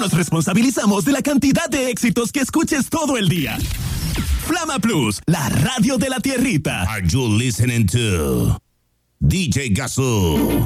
nos responsabilizamos de la cantidad de éxitos que escuches todo el día. Flama Plus, la radio de la tierrita. Are you listening to DJ Gazoo?